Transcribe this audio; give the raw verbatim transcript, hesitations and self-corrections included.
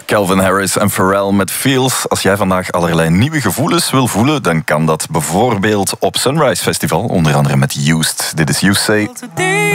Calvin Harris en Pharrell met Feels. Als jij vandaag allerlei nieuwe gevoelens wil voelen, dan kan dat bijvoorbeeld op Sunrise Festival, onder andere met Used. Dit is You Say.